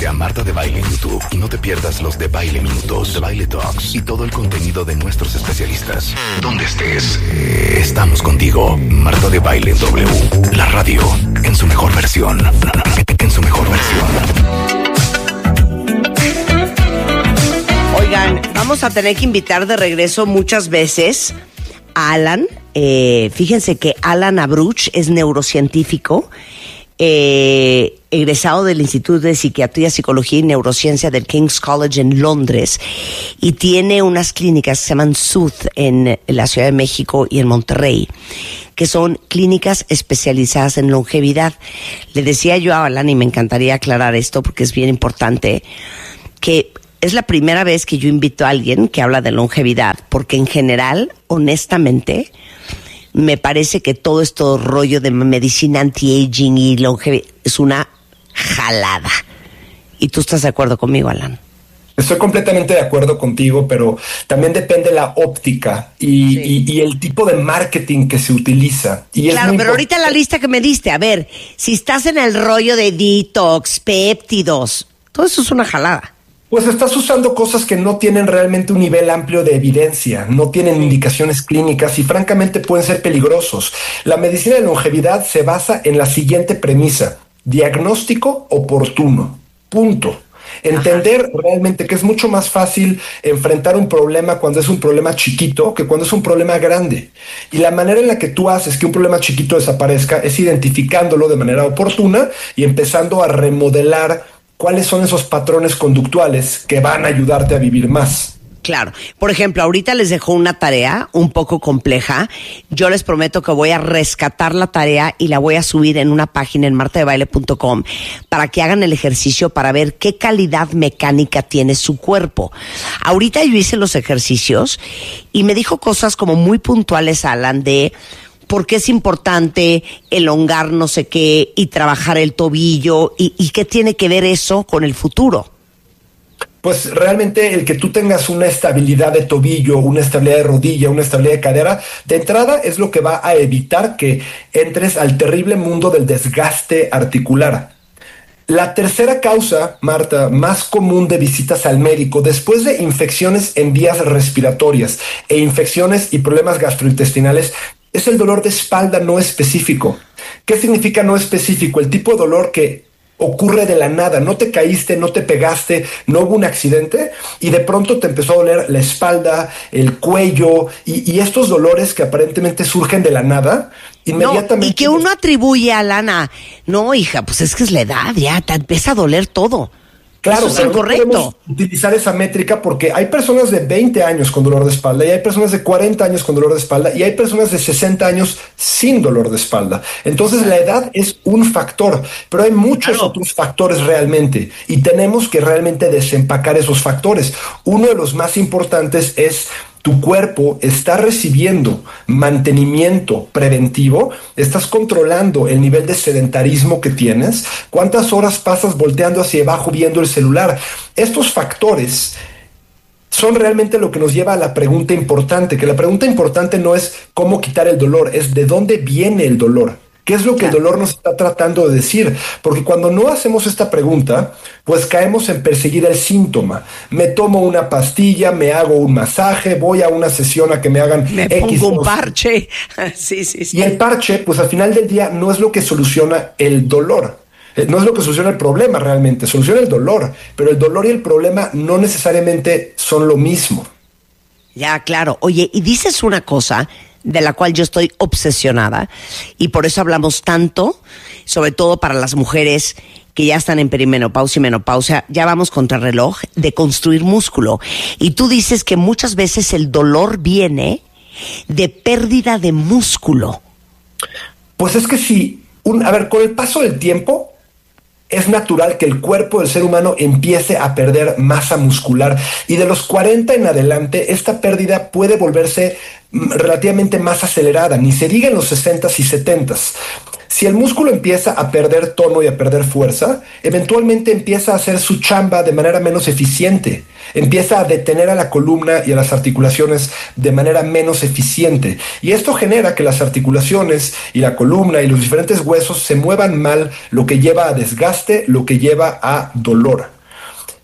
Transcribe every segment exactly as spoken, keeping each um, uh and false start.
a Marta de Baile en YouTube y no te pierdas los de Baile Minutos, de Baile Talks y todo el contenido de nuestros especialistas. Donde estés, estamos contigo. Marta de Baile W, la radio en su mejor versión. En su mejor versión. Oigan, vamos a tener que invitar de regreso muchas veces a Alan. Eh, fíjense que Alan Abruch es neurocientífico, eh, egresado del Instituto de Psiquiatría, Psicología y Neurociencia del King's College en Londres, y tiene unas clínicas que se llaman Sooth en la Ciudad de México y en Monterrey, que son clínicas especializadas en longevidad. Le decía yo a Alan, y me encantaría aclarar esto porque es bien importante, que es la primera vez que yo invito a alguien que habla de longevidad, porque en general, honestamente, me parece que todo esto rollo de medicina anti-aging y longevidad es una jalada. ¿Y tú estás de acuerdo conmigo, Alan? Estoy completamente de acuerdo contigo, pero también depende la óptica y, sí. y, y el tipo de marketing que se utiliza. Y claro, es pero ahorita la lista que me diste, a ver, si estás en el rollo de detox, péptidos, todo eso es una jalada. Pues estás usando cosas que no tienen realmente un nivel amplio de evidencia, no tienen indicaciones clínicas y francamente pueden ser peligrosos. La medicina de longevidad se basa en la siguiente premisa: diagnóstico oportuno. Punto. Entender Ajá. realmente que es mucho más fácil enfrentar un problema cuando es un problema chiquito que cuando es un problema grande. Y la manera en la que tú haces que un problema chiquito desaparezca es identificándolo de manera oportuna y empezando a remodelar cuáles son esos patrones conductuales que van a ayudarte a vivir más. Claro. Por ejemplo, ahorita les dejo una tarea un poco compleja. Yo les prometo que voy a rescatar la tarea y la voy a subir en una página en marta de baile punto com para que hagan el ejercicio para ver qué calidad mecánica tiene su cuerpo. Ahorita yo hice los ejercicios y me dijo cosas como muy puntuales, Alan, de por qué es importante elongar no sé qué y trabajar el tobillo y, y qué tiene que ver eso con el futuro. Pues realmente el que tú tengas una estabilidad de tobillo, una estabilidad de rodilla, una estabilidad de cadera, de entrada es lo que va a evitar que entres al terrible mundo del desgaste articular. La tercera causa, Marta, más común de visitas al médico después de infecciones en vías respiratorias e infecciones y problemas gastrointestinales es el dolor de espalda no específico. ¿Qué significa no específico? El tipo de dolor que ocurre de la nada. No te caíste, no te pegaste, no hubo un accidente y de pronto te empezó a doler la espalda, el cuello y, y estos dolores que aparentemente surgen de la nada. Inmediatamente. No, y que uno atribuye a Lana. No, hija, pues es que es la edad, ya te empieza a doler todo. Claro, eso es incorrecto. No podemos utilizar esa métrica porque hay personas de veinte años con dolor de espalda y hay personas de cuarenta años con dolor de espalda y hay personas de sesenta años sin dolor de espalda. Entonces la edad es un factor, pero hay muchos claro. otros factores realmente y tenemos que realmente desempacar esos factores. Uno de los más importantes es tu cuerpo está recibiendo mantenimiento preventivo, estás controlando el nivel de sedentarismo que tienes, cuántas horas pasas volteando hacia abajo viendo el celular. Estos factores son realmente lo que nos lleva a la pregunta importante, que la pregunta importante no es cómo quitar el dolor, es de dónde viene el dolor. ¿Qué es lo que el dolor nos está tratando de decir? Porque cuando no hacemos esta pregunta, pues caemos en perseguir el síntoma. Me tomo una pastilla, me hago un masaje, voy a una sesión a que me hagan me X. pongo un parche. sí, sí, sí. Y el parche, pues al final del día no es lo que soluciona el dolor. No es lo que soluciona el problema realmente, soluciona el dolor. Pero el dolor y el problema no necesariamente son lo mismo. Ya, claro. Oye, y dices una cosa de la cual yo estoy obsesionada y por eso hablamos tanto, sobre todo para las mujeres que ya están en perimenopausia y menopausia, ya vamos contra reloj, de construir músculo. Y tú dices que muchas veces el dolor viene de pérdida de músculo. Pues es que sí, un, a ver, con el paso del tiempo es natural que el cuerpo del ser humano empiece a perder masa muscular y de los cuarenta en adelante esta pérdida puede volverse relativamente más acelerada, ni se diga en los sesentas y setentas. Si el músculo empieza a perder tono y a perder fuerza, eventualmente empieza a hacer su chamba de manera menos eficiente. Empieza a detener a la columna y a las articulaciones de manera menos eficiente. Y esto genera que las articulaciones y la columna y los diferentes huesos se muevan mal, lo que lleva a desgaste, lo que lleva a dolor.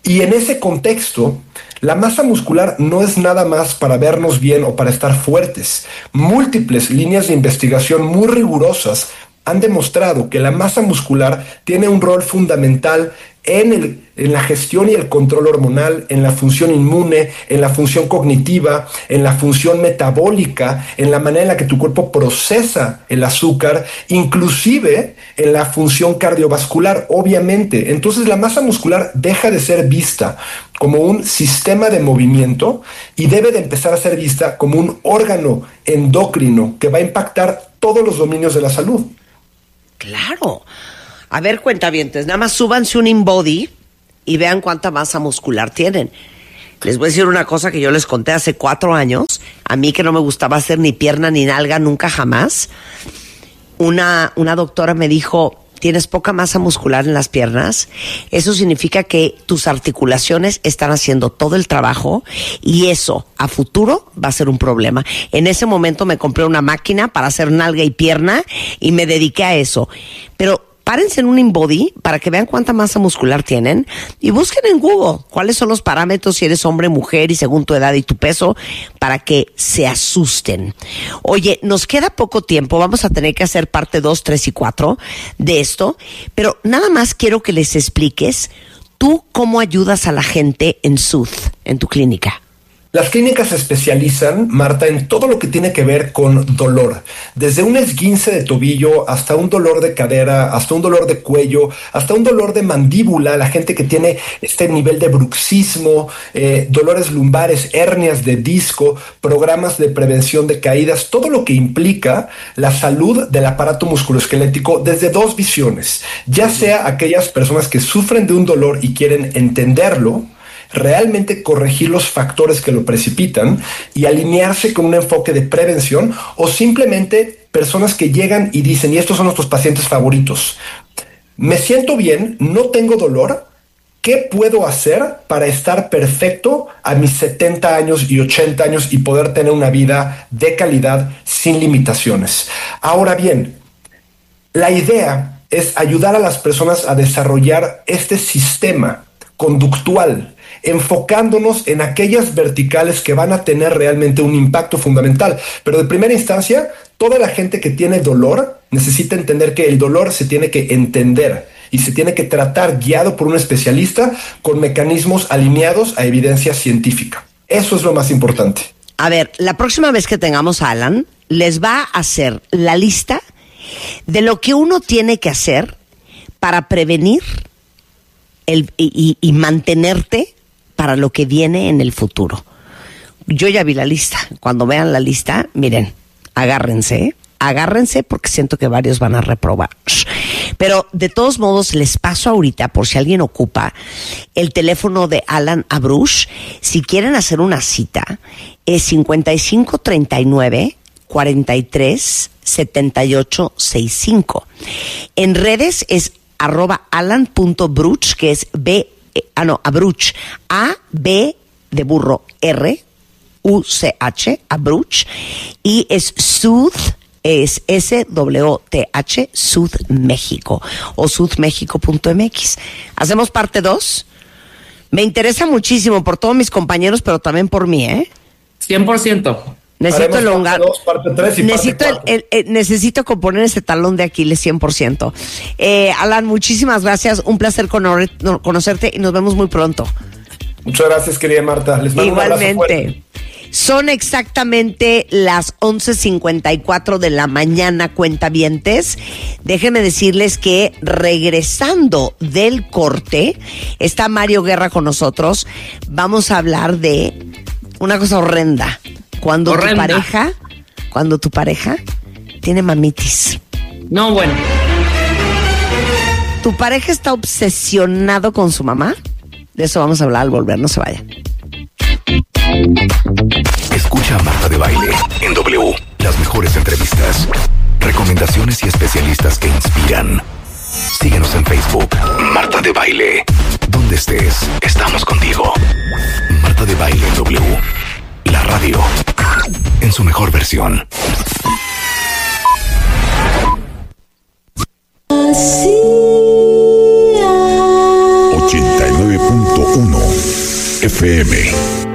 Y en ese contexto, la masa muscular no es nada más para vernos bien o para estar fuertes. Múltiples líneas de investigación muy rigurosas han demostrado que la masa muscular tiene un rol fundamental en, el, en la gestión y el control hormonal, en la función inmune, en la función cognitiva, en la función metabólica, en la manera en la que tu cuerpo procesa el azúcar, inclusive en la función cardiovascular, obviamente. Entonces la masa muscular deja de ser vista como un sistema de movimiento y debe de empezar a ser vista como un órgano endocrino que va a impactar todos los dominios de la salud. Claro. A ver, cuentavientes, nada más súbanse un InBody y vean cuánta masa muscular tienen. Les voy a decir una cosa que yo les conté hace cuatro años. A mí que no me gustaba hacer ni pierna ni nalga, nunca jamás. Una, una doctora me dijo, tienes poca masa muscular en las piernas. Eso significa que tus articulaciones están haciendo todo el trabajo y eso a futuro va a ser un problema. En ese momento me compré una máquina para hacer nalga y pierna y me dediqué a eso. Pero párense en un InBody para que vean cuánta masa muscular tienen y busquen en Google cuáles son los parámetros si eres hombre, mujer y según tu edad y tu peso para que se asusten. Oye, nos queda poco tiempo, vamos a tener que hacer parte dos, tres y cuatro de esto, pero nada más quiero que les expliques tú cómo ayudas a la gente en Sooth, en tu clínica. Las clínicas se especializan, Marta, en todo lo que tiene que ver con dolor. Desde un esguince de tobillo hasta un dolor de cadera, hasta un dolor de cuello, hasta un dolor de mandíbula, la gente que tiene este nivel de bruxismo, eh, dolores lumbares, hernias de disco, programas de prevención de caídas, todo lo que implica la salud del aparato musculoesquelético desde dos visiones. Ya sea aquellas personas que sufren de un dolor y quieren entenderlo, realmente corregir los factores que lo precipitan y alinearse con un enfoque de prevención, o simplemente personas que llegan y dicen, y estos son nuestros pacientes favoritos, me siento bien, no tengo dolor, ¿qué puedo hacer para estar perfecto a mis setenta años y ochenta años y poder tener una vida de calidad sin limitaciones? Ahora bien, la idea es ayudar a las personas a desarrollar este sistema conductual, enfocándonos en aquellas verticales que van a tener realmente un impacto fundamental. Pero de primera instancia, toda la gente que tiene dolor necesita entender que el dolor se tiene que entender y se tiene que tratar guiado por un especialista con mecanismos alineados a evidencia científica. Eso es lo más importante. A ver, la próxima vez que tengamos a Alan, les va a hacer la lista de lo que uno tiene que hacer para prevenir el, y, y, y mantenerte para lo que viene en el futuro. Yo ya vi la lista. Cuando vean la lista, miren, agárrense, ¿eh? agárrense porque siento que varios van a reprobar. Pero de todos modos les paso ahorita, por si alguien ocupa, el teléfono de Alan Abruch. Si quieren hacer una cita, es cincuenta y cinco treinta y nueve cuarenta y tres setenta y ocho sesenta y cinco. En redes es arroba alan.bruch, que es B, ah no, Abruch, A, B de burro, R, U, C, H, Abruch, y es Sooth, es S W T H, Sooth México, o sooth méxico punto m x. ¿Hacemos parte dos? Me interesa muchísimo por todos mis compañeros, pero también por mí, ¿eh? cien por ciento. Necesito elongar. Parte dos, parte tres y necesito, parte el, el, el, necesito componer ese talón de Aquiles cien por ciento. Eh, Alan, muchísimas gracias. Un placer cono- conocerte y nos vemos muy pronto. Muchas gracias, querida Marta. Les mando Igualmente. un abrazo fuerte. Son exactamente las once cincuenta y cuatro de la mañana, cuentavientes. Déjenme decirles que regresando del corte, está Mario Guerra con nosotros. Vamos a hablar de una cosa horrenda. Cuando horrenda. tu pareja, cuando tu pareja tiene mamitis. No, bueno. ¿Tu pareja está obsesionado con su mamá? De eso vamos a hablar al volver, no se vayan. Escucha a Marta de Baile en W. Las mejores entrevistas, recomendaciones y especialistas que inspiran. Síguenos en Facebook, Marta de Baile. Donde estés, estamos contigo. Marta de Baile en W. La radio en su mejor versión. ochenta y nueve punto uno F M.